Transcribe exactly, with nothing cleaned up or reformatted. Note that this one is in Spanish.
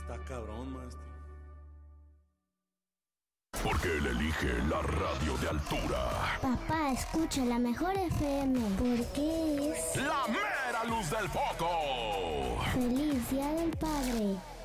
Está cabrón, maestro. Porque él elige la radio de altura. Papá, escucha la mejor F M. Porque es La mera luz del foco. Feliz Día del Padre.